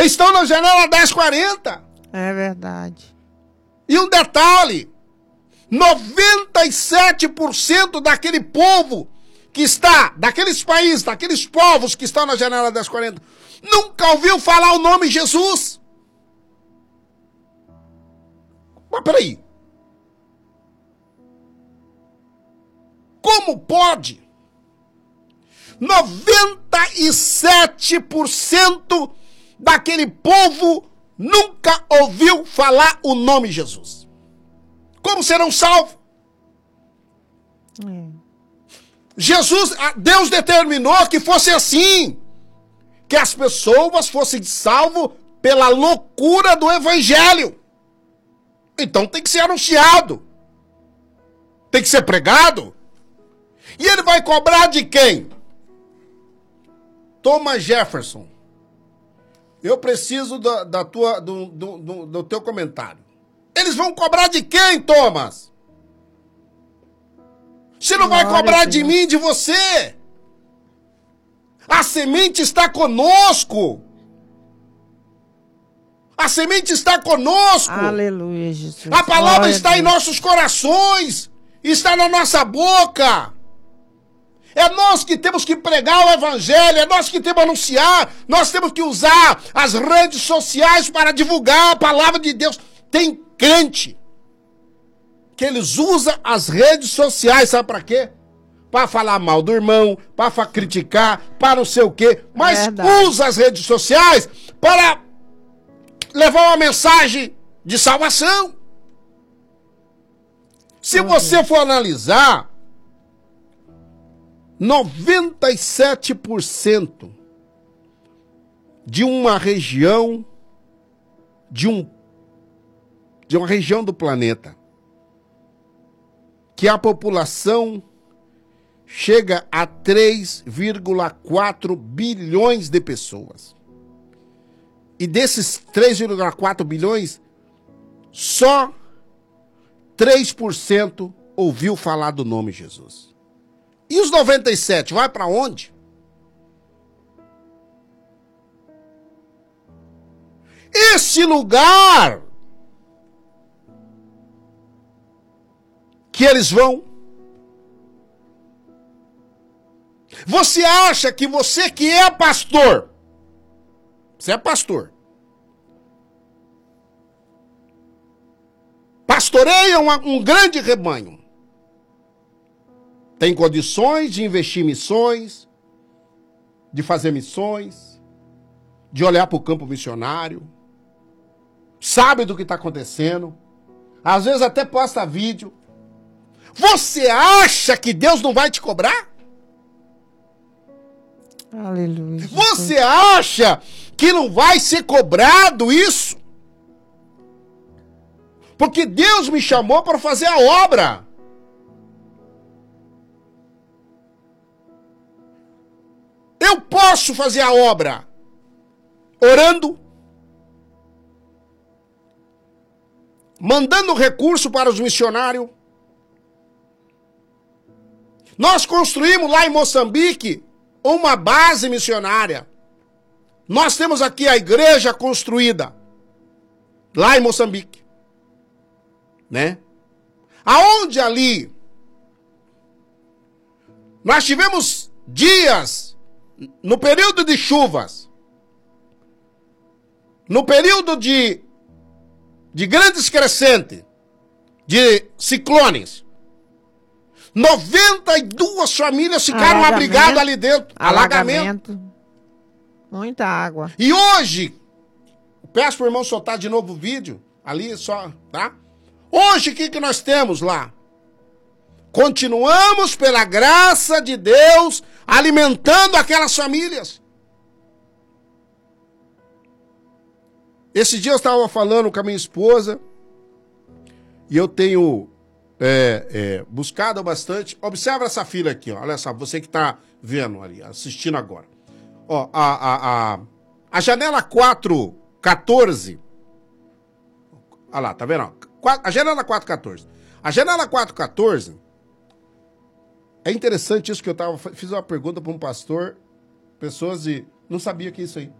estão na janela 1040. É verdade. E um detalhe, 97% daquele povo que está, daqueles países, daqueles povos que estão na janela 1040, nunca ouviu falar o nome Jesus. Mas peraí. Como pode 97% daquele povo nunca ouviu falar o nome Jesus? Como serão salvos? Jesus, Deus determinou que fosse assim, que as pessoas fossem salvas pela loucura do evangelho. Então tem que ser anunciado, tem que ser pregado. E ele vai cobrar de quem? Thomas Jefferson, eu preciso do teu comentário. Eles vão cobrar de quem, Thomas? Você não vai cobrar de mim, de você. A semente está conosco. A semente está conosco. Aleluia, Jesus. A palavra está em nossos corações. Está na nossa boca. É nós que temos que pregar o evangelho. É nós que temos que anunciar. Nós temos que usar as redes sociais para divulgar a palavra de Deus. Tem crente que eles usam as redes sociais, sabe para quê? Para falar mal do irmão, para criticar, para não sei o quê. Mas usa as redes sociais para levar uma mensagem de salvação. Se você for analisar, 97% de uma região, de uma região do planeta, que a população chega a 3,4 bilhões de pessoas. E desses 3,4 bilhões, só 3% ouviu falar do nome Jesus. E os 97, vai para onde? Esse lugar que eles vão. Você acha que você que é pastor, você é pastor, pastoreia um grande rebanho, tem condições de investir em missões, de fazer missões, de olhar para o campo missionário, sabe do que está acontecendo, às vezes até posta vídeo. Você acha que Deus não vai te cobrar? Aleluia. Você acha que não vai ser cobrado isso? Porque Deus me chamou para fazer a obra. Eu posso fazer a obra orando, mandando recurso para os missionários. Nós construímos lá em Moçambique uma base missionária. Nós temos aqui a igreja construída lá em Moçambique, né? Aonde ali nós tivemos dias no período de chuvas, no período de grandes crescentes, de ciclones, 92 famílias ficaram abrigadas ali dentro. Alagamento. Muita água. E hoje, peço para o irmão soltar de novo o vídeo, ali só, tá? Hoje, o que nós temos lá? Continuamos, pela graça de Deus, alimentando aquelas famílias. Esse dia eu estava falando com a minha esposa, e eu tenho buscado bastante. Observa essa fila aqui, ó. Olha só, você que está vendo ali, assistindo agora. Ó, a janela 414. Olha lá, tá vendo? A janela 414. A janela 414. É interessante isso que eu fiz uma pergunta para um pastor, pessoas não sabia que isso aí.